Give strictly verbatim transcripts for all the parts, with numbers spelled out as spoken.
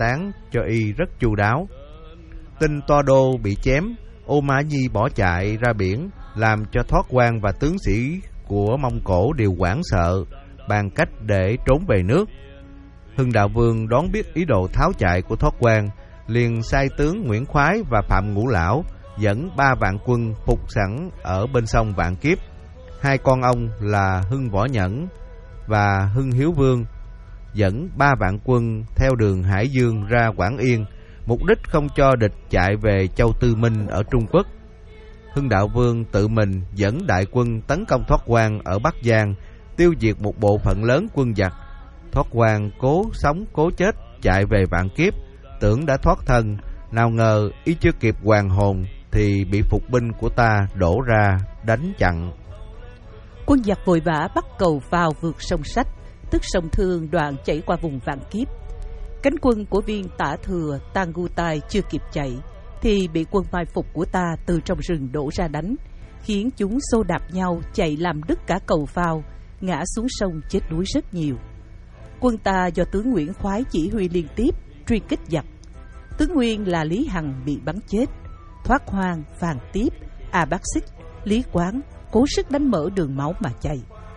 táng cho y rất chu đáo. Tin Toa Đô bị chém, Ô Mã Nhi bỏ chạy ra biển, làm cho Thoát Quan và tướng sĩ của Mông Cổ đều hoảng sợ, bàn cách để trốn về nước. Hưng Đạo Vương đoán biết ý đồ tháo chạy của Thoát Quan, liền sai tướng Nguyễn Khoái và Phạm Ngũ Lão dẫn ba vạn quân phục sẵn ở bên sông Vạn Kiếp. Hai con ông là Hưng Võ Nhẫn và Hưng Hiếu Vương dẫn ba vạn quân theo đường Hải Dương ra Quảng Yên, mục đích không cho địch chạy về Châu Tư Minh ở Trung Quốc. Hưng Đạo Vương tự mình dẫn đại quân tấn công Thoát Quan ở Bắc Giang, tiêu diệt một bộ phận lớn quân giặc. Thoát Quan cố sống cố chết chạy về Vạn Kiếp, tưởng đã thoát thân, nào ngờ y chưa kịp hoàn hồn thì bị phục binh của ta đổ ra đánh chặn. Quân giặc vội vã bắt cầu vào vượt sông Sách, tức sông Thương, đoạn chảy qua vùng Vạn Kiếp. Cánh quân của viên Tả Thừa Tangutai chưa kịp chạy thì bị quân mai phục của ta từ trong rừng đổ ra đánh, khiến chúng xô đạp nhau chạy làm đứt cả cầu phao, ngã xuống sông chết đuối rất nhiều. Quân ta do tướng Nguyễn Khoái chỉ huy liên tiếp truy kích giặc. Tướng Nguyên là Lý Hằng bị bắn chết, Thoát Hoang, Phàn Tiếp, A Bác Xích, Lý Quán cố sức đánh mở đường máu mà chạy.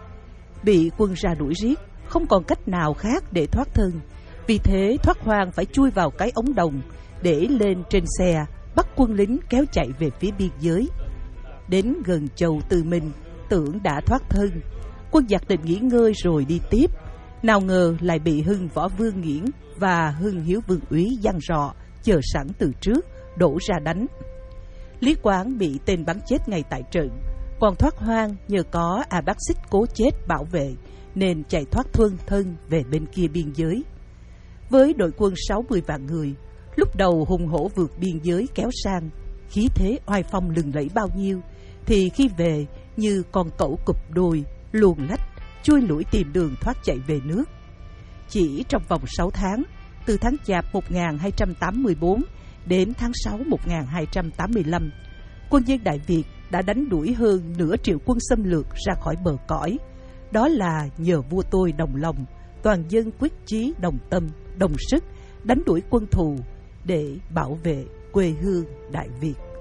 Bị quân ra đuổi riết, không còn cách nào khác để thoát thân. Vì thế Thoát Hoang phải chui vào cái ống đồng để lên trên xe bắt quân lính kéo chạy về phía biên giới. Đến gần Châu Tư Minh, tưởng đã thoát thân, quân giặc định nghỉ ngơi rồi đi tiếp, nào ngờ lại bị Hưng Võ Vương Nghiễn và Hưng Hiếu Vương Úy giăng rọ chờ sẵn từ trước đổ ra đánh. Lý Quán bị tên bắn chết ngay tại trận, còn Thoát Hoang nhờ có A Bác Xích cố chết bảo vệ nên chạy thoát thuần thân về bên kia biên giới. Với đội quân sáu mươi vạn người, lúc đầu hùng hổ vượt biên giới kéo sang, khí thế oai phong lừng lẫy bao nhiêu, thì khi về như con cẩu cụp đuôi, luồn lách, chui lủi tìm đường thoát chạy về nước. Chỉ trong vòng sáu tháng, từ tháng Chạp một nghìn hai trăm tám mươi tư đến tháng sáu một nghìn hai trăm tám mươi lăm, quân dân Đại Việt đã đánh đuổi hơn nửa triệu quân xâm lược ra khỏi bờ cõi. Đó là nhờ vua tôi đồng lòng, toàn dân quyết chí đồng tâm, đồng sức đánh đuổi quân thù để bảo vệ quê hương Đại Việt.